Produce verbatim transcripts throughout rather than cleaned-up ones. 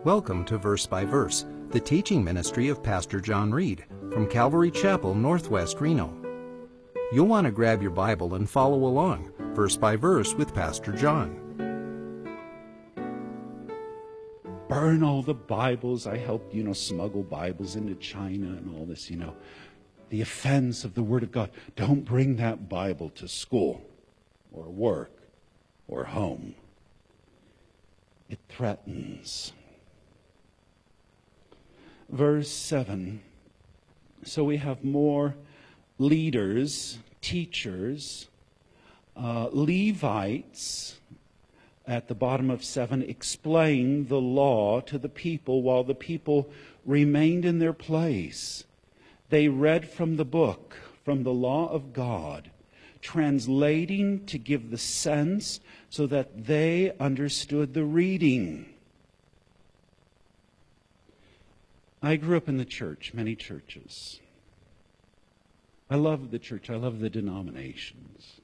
Welcome to Verse by Verse, the teaching ministry of Pastor John Reed from Calvary Chapel, Northwest Reno. You'll want to grab your Bible and follow along, verse by verse with Pastor John. Burn all the Bibles. I helped, you know, smuggle Bibles into China and all this, you know. The offense of the Word of God. Don't bring that Bible to school or work or home. It threatens. Verse seven. So we have more leaders, teachers, uh, Levites at the bottom of seven explain the law to the people while the people remained in their place. They read from the book, from the law of God, translating to give the sense so that they understood the reading. I grew up in the church, many churches. I love the church. I love the denominations.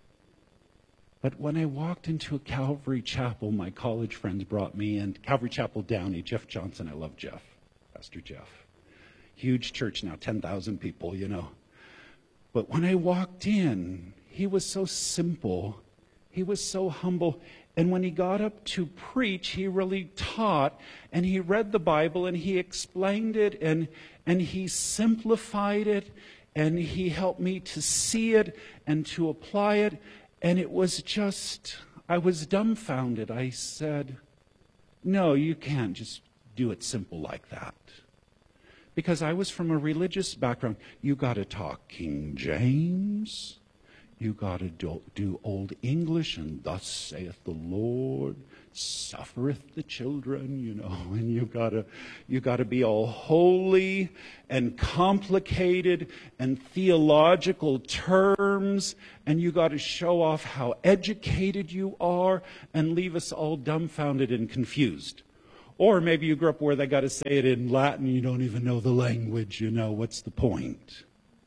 But when I walked into a Calvary Chapel, my college friends brought me in. Calvary Chapel Downey, Jeff Johnson. I love Jeff, Pastor Jeff. Huge church now, ten thousand people, you know. But when I walked in, he was so simple. He was so humble. And when he got up to preach, he really taught, and he read the Bible, and he explained it, and, and he simplified it, and he helped me to see it and to apply it. And it was just, I was dumbfounded. I said, no, you can't just do it simple like that. Because I was from a religious background. You got to talk King James. You got to do, do Old English, and thus saith the Lord, suffereth the children, you know, and you got to you got to be all holy and complicated and theological terms, and you got to show off how educated you are and leave us all dumbfounded and confused. Or maybe you grew up where they got to say it in Latin, you don't even know the language, you know, what's the point?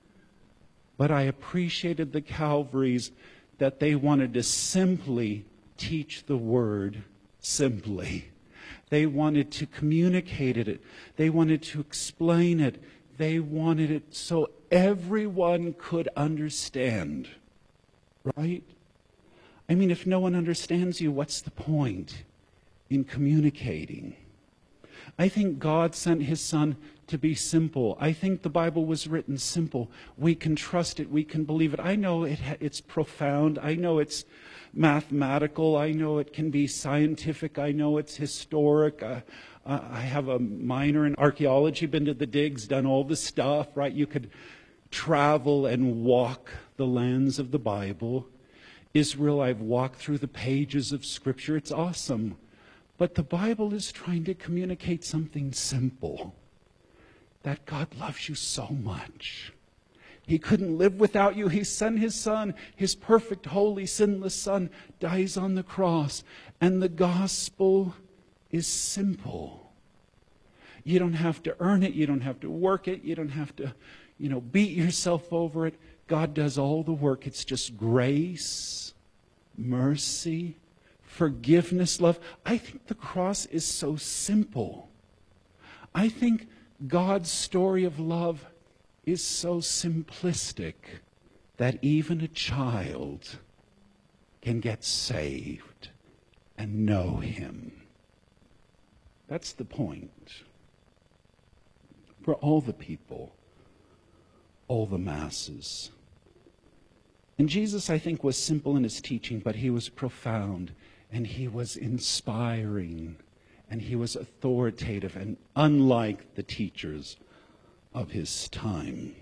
But I appreciated the Calvaries that they wanted to simply teach the Word simply. They wanted to communicate it. They wanted to explain it. They wanted it so everyone could understand. Right? I mean, if no one understands you, what's the point in communicating? I think God sent His Son to be simple. I think the Bible was written simple. We can trust it. We can believe it. I know it, it's profound. I know it's mathematical. I know it can be scientific. I know it's historic. Uh, uh, I have a minor in archaeology, been to the digs, done all the stuff, right? You could travel and walk the lands of the Bible. Israel, I've walked through the pages of Scripture. It's awesome. But the Bible is trying to communicate something simple. That God loves you so much. He couldn't live without you. He sent His Son, His perfect, holy, sinless Son, dies on the cross. And the gospel is simple. You don't have to earn it. You don't have to work it. You don't have to, you know, beat yourself over it. God does all the work. It's just grace, mercy, forgiveness, love. I think the cross is so simple. I think God's story of love is so simplistic that even a child can get saved and know Him. That's the point. For all the people, all the masses. And Jesus, I think, was simple in His teaching, but He was profound. And He was inspiring, and He was authoritative, and unlike the teachers of His time.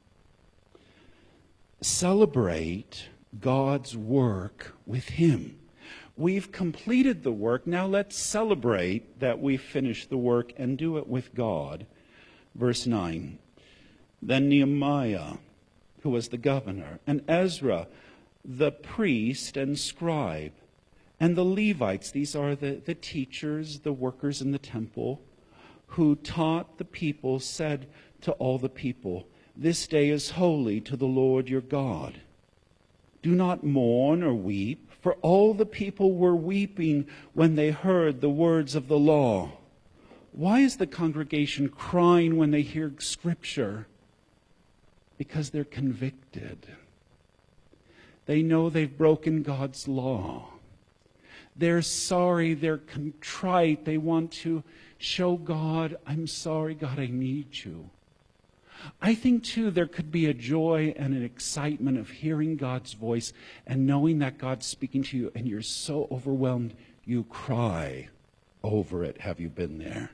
Celebrate God's work with Him. We've completed the work. Now let's celebrate that we finished the work and do it with God. Verse nine. Then Nehemiah, who was the governor, and Ezra, the priest and scribe, and the Levites, these are the, the teachers, the workers in the temple, who taught the people, said to all the people, "This day is holy to the Lord your God. Do not mourn or weep, for all the people were weeping when they heard the words of the law. Why is the congregation crying when they hear Scripture? Because they're convicted. They know they've broken God's law. They're sorry, they're contrite. They want to show God, I'm sorry, God, I need you. I think, too, there could be a joy and an excitement of hearing God's voice and knowing that God's speaking to you, and you're so overwhelmed, you cry over it. Have you been there?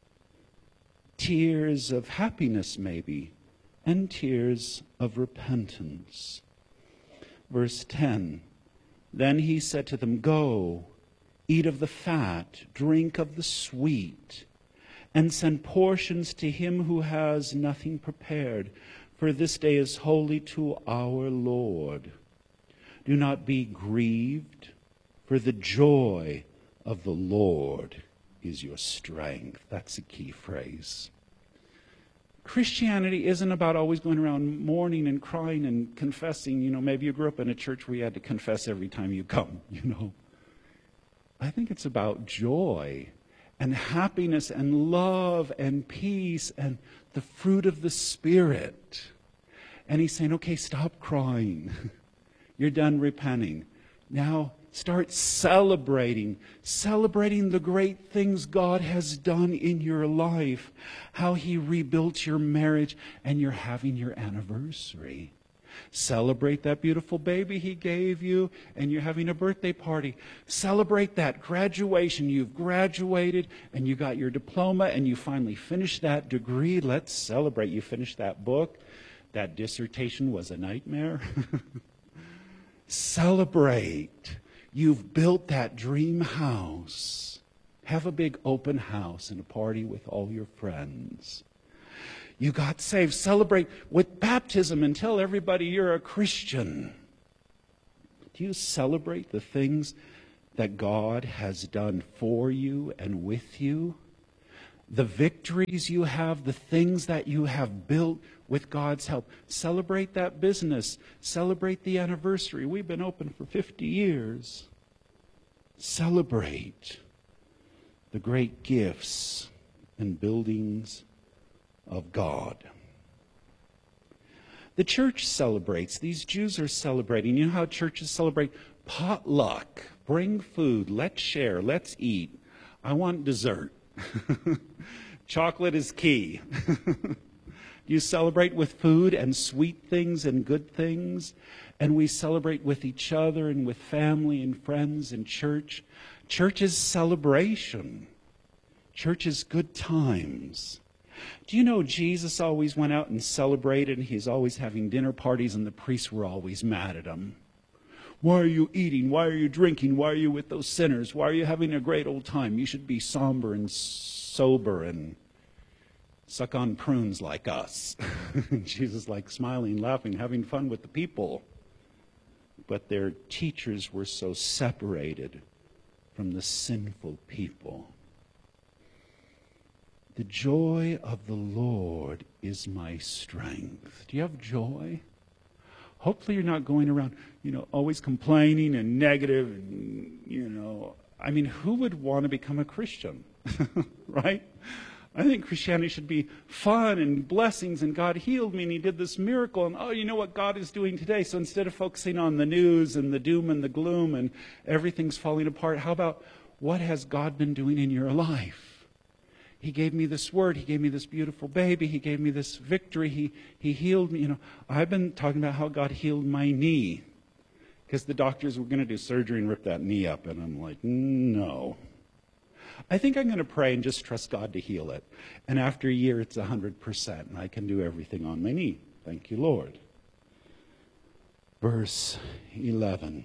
Tears of happiness, maybe, and tears of repentance. Verse ten, then he said to them, go, eat of the fat, drink of the sweet, and send portions to him who has nothing prepared, for this day is holy to our Lord. Do not be grieved, for the joy of the Lord is your strength. That's a key phrase. Christianity isn't about always going around mourning and crying and confessing. You know, maybe you grew up in a church where you had to confess every time you come, you know. I think it's about joy and happiness and love and peace and the fruit of the Spirit. And he's saying, okay, stop crying. You're done repenting. Now start celebrating, celebrating the great things God has done in your life, how he rebuilt your marriage, and you're having your anniversary. Celebrate that beautiful baby he gave you, and you're having a birthday party. Celebrate that graduation. You've graduated, and you got your diploma, and you finally finished that degree. Let's celebrate. You finished that book. That dissertation was a nightmare. Celebrate. You've built that dream house. Have a big open house and a party with all your friends. You got saved. Celebrate with baptism and tell everybody you're a Christian. Do you celebrate the things that God has done for you and with you? The victories you have, the things that you have built with God's help. Celebrate that business. Celebrate the anniversary. We've been open for fifty years. Celebrate the great gifts and buildings of God. The church celebrates. These Jews are celebrating. You know how churches celebrate? Potluck. Bring food. Let's share. Let's eat. I want dessert. Chocolate is key. You celebrate with food and sweet things and good things. And we celebrate with each other and with family and friends in church. Church is celebration. Church is good times. Do you know Jesus always went out and celebrated? He's always having dinner parties, and the priests were always mad at him. Why are you eating? Why are you drinking? Why are you with those sinners? Why are you having a great old time? You should be somber and sober and suck on prunes like us. Jesus like smiling, laughing, having fun with the people. But their teachers were so separated from the sinful people. The joy of the Lord is my strength. Do you have joy? Hopefully you're not going around, you know, always complaining and negative and, you know, I mean, who would want to become a Christian? Right? I think Christianity should be fun and blessings, and God healed me and he did this miracle, and oh, you know what God is doing today? So instead of focusing on the news and the doom and the gloom and everything's falling apart, how about what has God been doing in your life? He gave me this word. He gave me this beautiful baby. He gave me this victory. He, he healed me. You know, I've been talking about how God healed my knee because the doctors were going to do surgery and rip that knee up, and I'm like, no. I think I'm going to pray and just trust God to heal it. And after a year, it's one hundred percent, and I can do everything on my knee. Thank you, Lord. Verse eleven.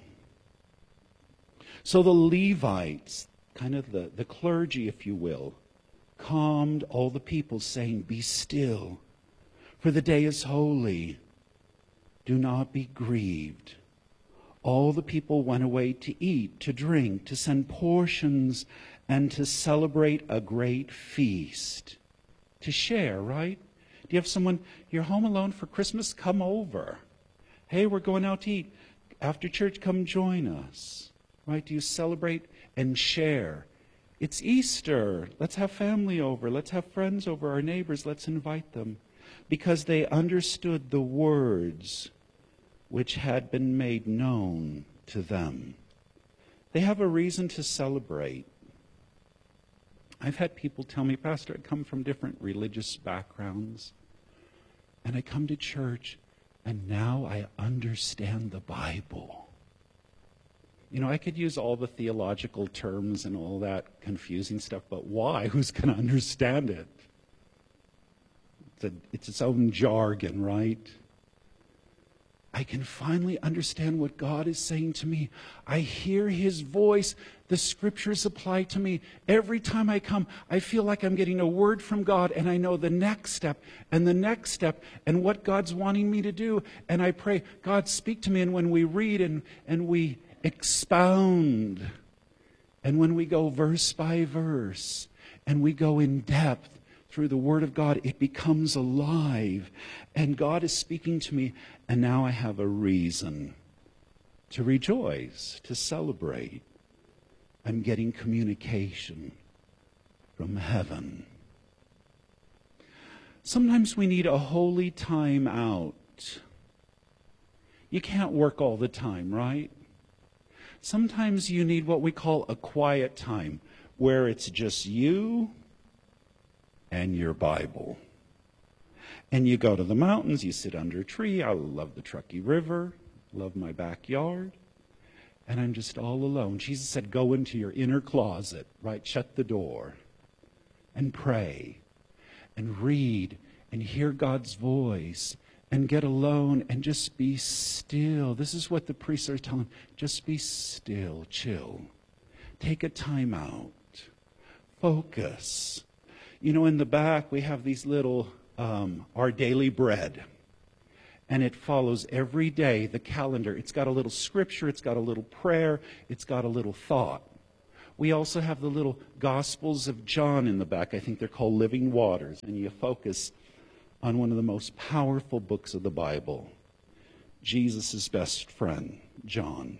So the Levites, kind of the, the clergy, if you will, calmed all the people, saying, be still, for the day is holy. Do not be grieved. All the people went away to eat, to drink, to send portions, and to celebrate a great feast. To share, right? Do you have someone, you're home alone for Christmas? Come over. Hey, we're going out to eat. After church, come join us. Right? Do you celebrate and share? It's Easter. Let's have family over. Let's have friends over, our neighbors. Let's invite them. Because they understood the words which had been made known to them. They have a reason to celebrate. I've had people tell me, Pastor, I come from different religious backgrounds, and I come to church, and now I understand the Bible. You know, I could use all the theological terms and all that confusing stuff, but why? Who's going to understand it? It's, a, it's its own jargon, right? I can finally understand what God is saying to me. I hear His voice. The Scriptures apply to me. Every time I come, I feel like I'm getting a word from God, and I know the next step and the next step and what God's wanting me to do. And I pray, God, speak to me. And when we read and, and we expound, and when we go verse by verse, and we go in depth through the Word of God, it becomes alive. And God is speaking to me, and now I have a reason to rejoice, to celebrate. I'm getting communication from heaven. Sometimes we need a holy time out. You can't work all the time, right? Sometimes you need what we call a quiet time, where it's just you and your Bible. And you go to the mountains, you sit under a tree. I love the Truckee River, love my backyard, and I'm just all alone. Jesus said, go into your inner closet, right? Shut the door and pray and read and hear God's voice and get alone and just be still. This is what the priests are telling. Just be still, chill. Take a time out. Focus. You know, in the back, we have these little, um, our daily bread. And it follows every day, the calendar. It's got a little scripture, it's got a little prayer, it's got a little thought. We also have the little Gospels of John in the back. I think they're called Living Waters. And you focus on one of the most powerful books of the Bible, Jesus' best friend, John.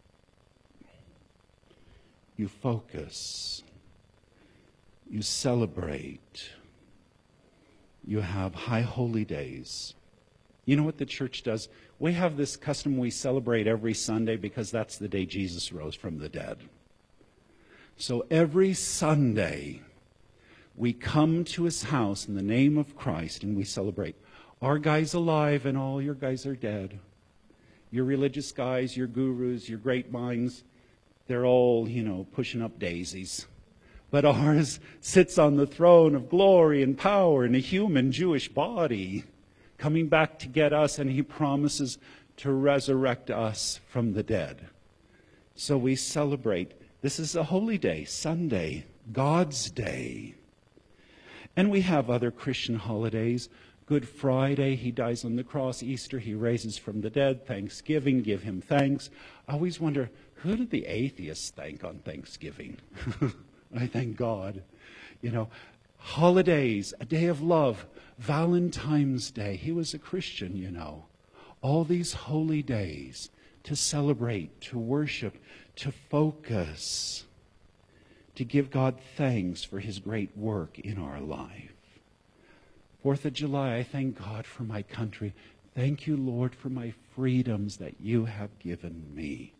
You focus. You celebrate. You have high holy days. You know what the church does? We have this custom we celebrate every Sunday because that's the day Jesus rose from the dead. So every Sunday, we come to His house in the name of Christ and we celebrate. Our guy's alive and all your guys are dead. Your religious guys, your gurus, your great minds, they're all, you know, pushing up daisies. But ours sits on the throne of glory and power in a human Jewish body, coming back to get us, and He promises to resurrect us from the dead. So we celebrate. This is a holy day, Sunday, God's day. And we have other Christian holidays. Good Friday, He dies on the cross. Easter, He raises from the dead. Thanksgiving, give Him thanks. I always wonder, who did the atheists thank on Thanksgiving? I thank God. You know, holidays, a day of love, Valentine's Day. He was a Christian, you know. All these holy days to celebrate, to worship, to focus, to give God thanks for His great work in our life. Fourth of July, I thank God for my country. Thank you, Lord, for my freedoms that you have given me.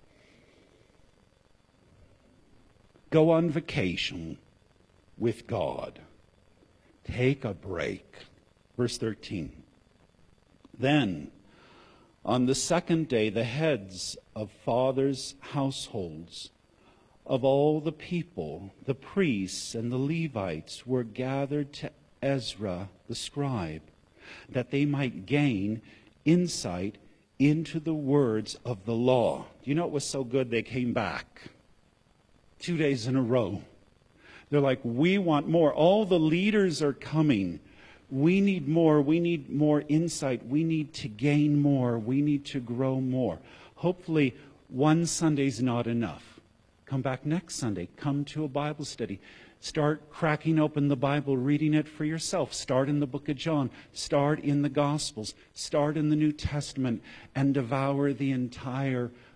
Go on vacation with God. Take a break. Verse thirteen. Then, on the second day, the heads of fathers' households of all the people, the priests and the Levites, were gathered to Ezra the scribe, that they might gain insight into the words of the law. Do you know what was so good? They came back two days in a row. They're like, we want more. All the leaders are coming. We need more. We need more insight. We need to gain more. We need to grow more. Hopefully, one Sunday's not enough. Come back next Sunday. Come to a Bible study. Start cracking open the Bible, reading it for yourself. Start in the book of John. Start in the Gospels. Start in the New Testament and devour the entire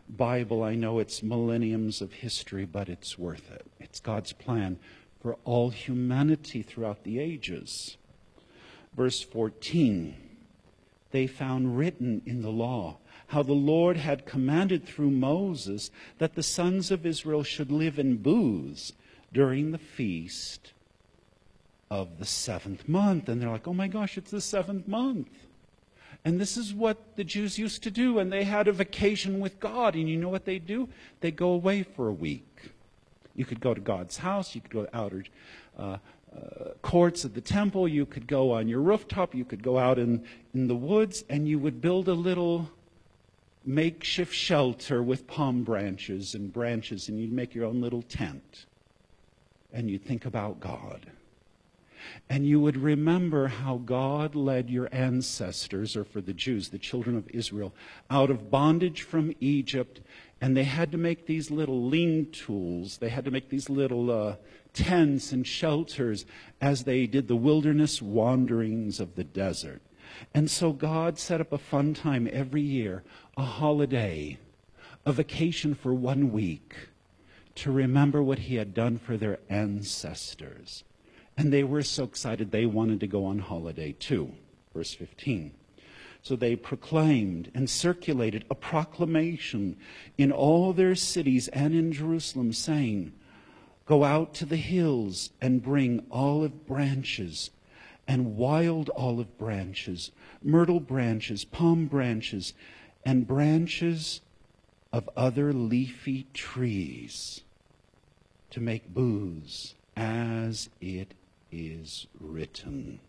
Bible. I know it's millenniums of history, but it's worth it. It's God's plan for all humanity throughout the ages. Verse fourteen, they found written in the law how the Lord had commanded through Moses that the sons of Israel should live in booths during the feast of the seventh month. And they're like, oh my gosh, it's the seventh month. And this is what the Jews used to do, and they had a vacation with God. And you know what they do? They go away for a week. You could go to God's house. You could go to outer uh, uh, courts of the temple. You could go on your rooftop. You could go out in, in the woods, and you would build a little makeshift shelter with palm branches and branches, and you'd make your own little tent. And you'd think about God. And you would remember how God led your ancestors, or for the Jews, the children of Israel, out of bondage from Egypt. And they had to make these little lean-tools. They had to make these little uh, tents and shelters as they did the wilderness wanderings of the desert. And so God set up a fun time every year, a holiday, a vacation for one week, to remember what He had done for their ancestors. And they were so excited they wanted to go on holiday too. Verse fifteen. So they proclaimed and circulated a proclamation in all their cities and in Jerusalem, saying, go out to the hills and bring olive branches and wild olive branches, myrtle branches, palm branches, and branches of other leafy trees to make booths, as it is written.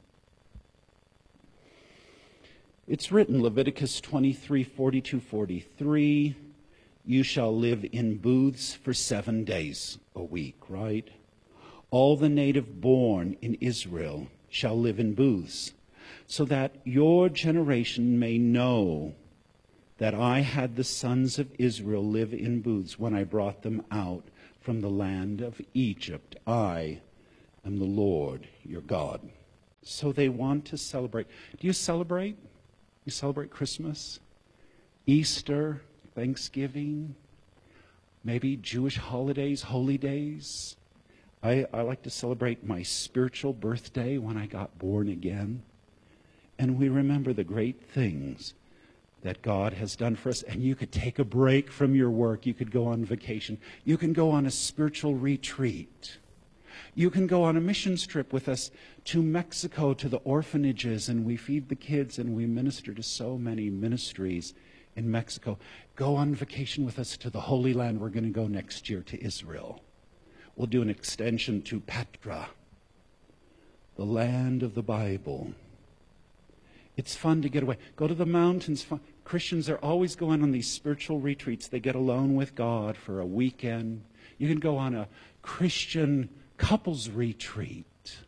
It's written, Leviticus twenty-three, forty-two, forty-three, you shall live in booths for seven days a week, right? All the native born in Israel shall live in booths, so that your generation may know that I had the sons of Israel live in booths when I brought them out from the land of Egypt. I am the Lord your God. So they want to celebrate. Do you celebrate? You celebrate Christmas, Easter, Thanksgiving, maybe Jewish holidays, holy days. I, I like to celebrate my spiritual birthday when I got born again. And we remember the great things that God has done for us. And you could take a break from your work. You could go on vacation. You can go on a spiritual retreat. You can go on a missions trip with us to Mexico, to the orphanages, and we feed the kids and we minister to so many ministries in Mexico. Go on vacation with us to the Holy Land. We're going to go next year to Israel. We'll do an extension to Petra, the land of the Bible. It's fun to get away. Go to the mountains. Fun. Christians are always going on these spiritual retreats. They get alone with God for a weekend. You can go on a Christian couples retreat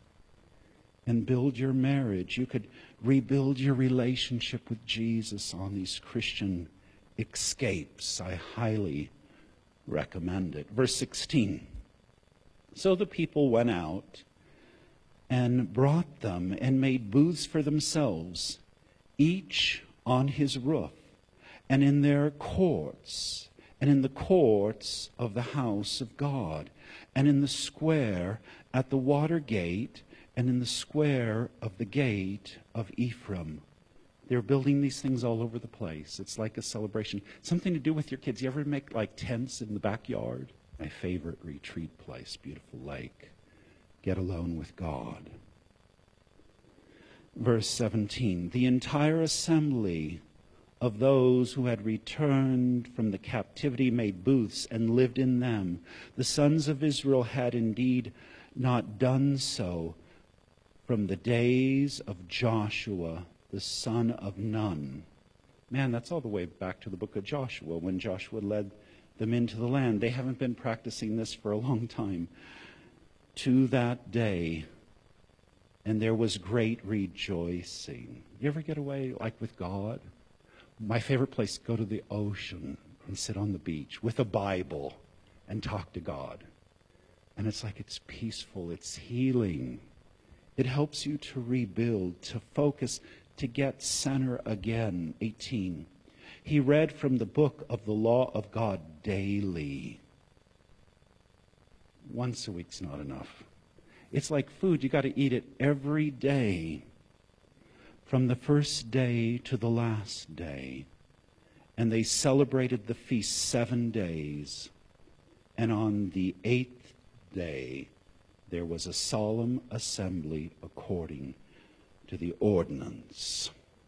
and build your marriage. You could rebuild your relationship with Jesus on these Christian escapes. I highly recommend it. Verse sixteen. So the people went out and brought them and made booths for themselves, each on his roof, and in their courts, and in the courts of the house of God, and in the square at the water gate, and in the square of the gate of Ephraim. They're building these things all over the place. It's like a celebration. Something to do with your kids. You ever make like tents in the backyard? My favorite retreat place, beautiful lake. Get alone with God. Verse seventeen, the entire assembly of those who had returned from the captivity made booths and lived in them. The sons of Israel had indeed not done so from the days of Joshua, the son of Nun. Man, that's all the way back to the book of Joshua, when Joshua led them into the land. They haven't been practicing this for a long time. To that day, and there was great rejoicing. You ever get away like with God? My favorite place, go to the ocean and sit on the beach with a Bible and talk to God. And it's like it's peaceful, it's healing. It helps you to rebuild, to focus, to get center again. eighteen. He read from the book of the law of God daily. Once a week's not enough. It's like food. You got to eat it every day, from the first day to the last day. And they celebrated the feast seven days. And on the eighth day, there was a solemn assembly according to the ordinance.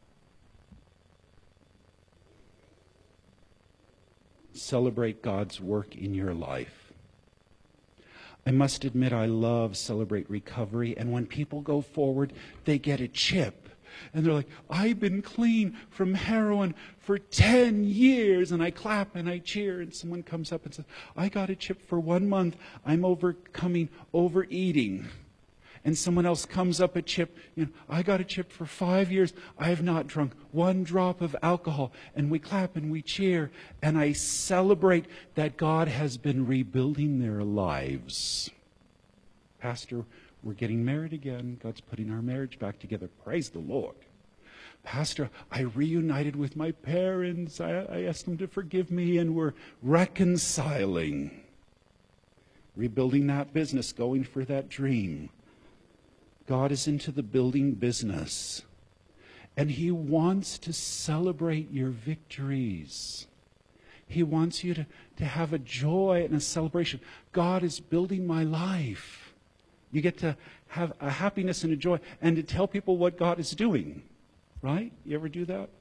Celebrate God's work in your life. I must admit I love Celebrate Recovery, and when people go forward, they get a chip. And they're like, I've been clean from heroin for ten years. And I clap and I cheer, and someone comes up and says, I got a chip for one month. I'm overcoming overeating. And someone else comes up a chip, you know, I got a chip for five years. I have not drunk one drop of alcohol. And we clap and we cheer. And I celebrate that God has been rebuilding their lives. Pastor, we're getting married again. God's putting our marriage back together. Praise the Lord. Pastor, I reunited with my parents. I, I asked them to forgive me, and we're reconciling. Rebuilding that business, going for that dream. God is into the building business, and He wants to celebrate your victories. He wants you to, to have a joy and a celebration. God is building my life. You get to have a happiness and a joy, and to tell people what God is doing, right? You ever do that?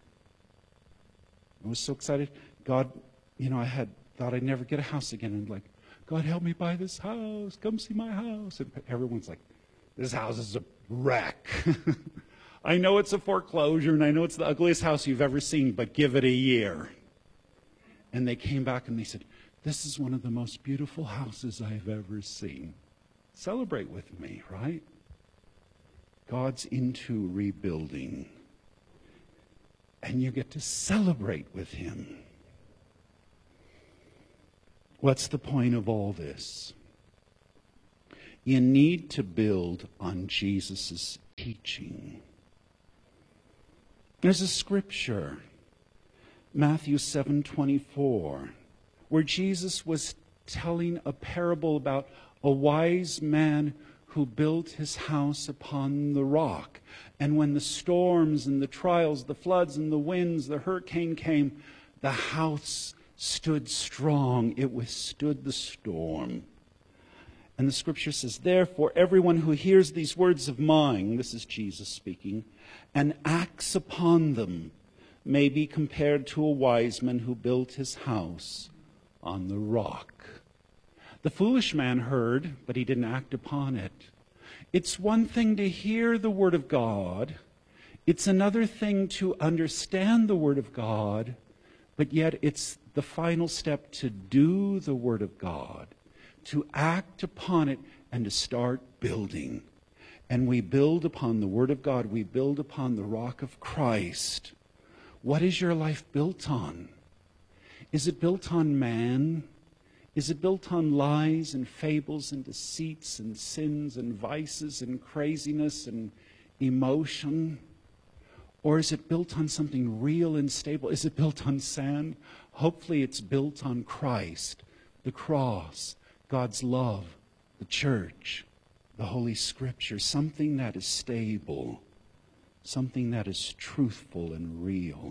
I was so excited. God, you know, I had thought I'd never get a house again, and like, God, help me buy this house. Come see my house. And everyone's like, this house is a wreck. I know it's a foreclosure, and I know it's the ugliest house you've ever seen, but give it a year. And they came back and they said, this is one of the most beautiful houses I've ever seen. Celebrate with me, right? God's into rebuilding. And you get to celebrate with Him. What's the point of all this? You need to build on Jesus' teaching. There's a scripture, Matthew seven twenty-four, where Jesus was telling a parable about a wise man who built his house upon the rock. And when the storms and the trials, the floods and the winds, the hurricane came, the house stood strong. It withstood the storm. And the scripture says, therefore, everyone who hears these words of mine, this is Jesus speaking, and acts upon them may be compared to a wise man who built his house on the rock. The foolish man heard, but he didn't act upon it. It's one thing to hear the word of God. It's another thing to understand the word of God, but yet it's the final step to do the word of God, to act upon it, and to start building. And we build upon the word of God. We build upon the rock of Christ. What is your life built on? Is it built on man? Is it built on lies and fables and deceits and sins and vices and craziness and emotion? Or is it built on something real and stable? Is it built on sand? Hopefully it's built on Christ, the cross, God's love, the church, the Holy Scripture, something that is stable, something that is truthful and real.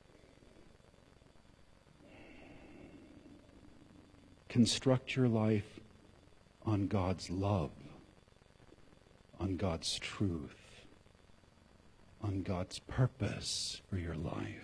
Construct your life on God's love, on God's truth, on God's purpose for your life.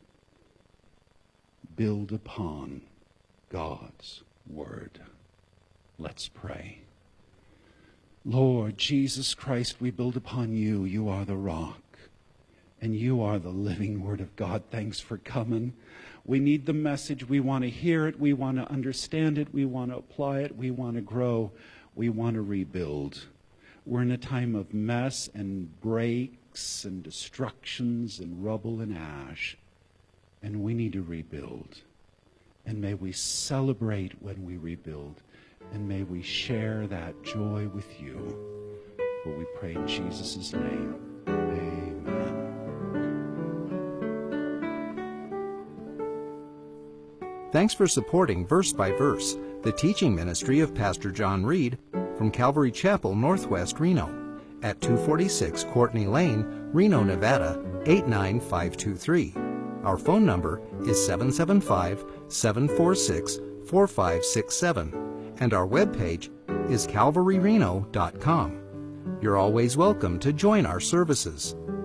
Build upon God's word. Let's pray. Lord Jesus Christ, we build upon you. You are the rock, and you are the living word of God. Thanks for coming. We need the message. We want to hear it. We want to understand it. We want to apply it. We want to grow. We want to rebuild. We're in a time of mess and breaks and destructions and rubble and ash, and we need to rebuild. And may we celebrate when we rebuild. And may we share that joy with you. For we pray in Jesus' name. Amen. Thanks for supporting Verse by Verse, the teaching ministry of Pastor John Reed from Calvary Chapel, Northwest Reno, at two forty-six Courtney Lane, Reno, Nevada, eight nine five two three. Our phone number is seven seven five, seven four six, four five six seven, and our webpage is calvary reno dot com. You're always welcome to join our services.